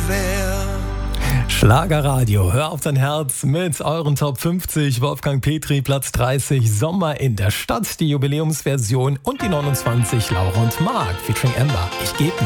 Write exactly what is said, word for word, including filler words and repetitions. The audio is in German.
wär. Schlagerradio, hör auf dein Herz mit euren Top fünfzig. Wolfgang Petri, Platz dreißig, Sommer in der Stadt, die Jubiläumsversion und die neunundzwanzig, Laura und Marc, featuring Amber. Ich geb nicht.